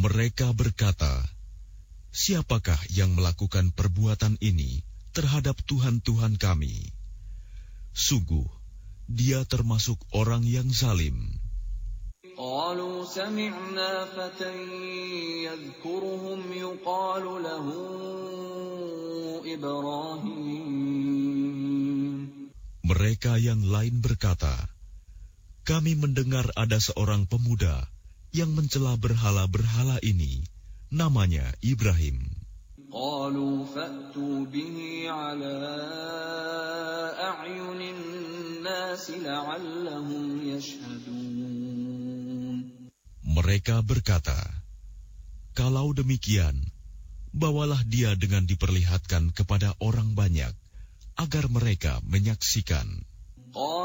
Mereka berkata, "Siapakah yang melakukan perbuatan ini terhadap Tuhan-Tuhan kami? Sungguh, dia termasuk orang yang zalim." قالوا سمعنا فتى يذكرهم يقال له إبراهيم. Mereka yang lain berkata, "Kami mendengar ada seorang pemuda yang mencela berhala-berhala ini, namanya Ibrahim." قالوا فأتوا به على أعين الناس لعلهم يشهدون. Mereka berkata, "Kalau demikian, bawalah dia dengan diperlihatkan kepada orang banyak, agar mereka menyaksikan."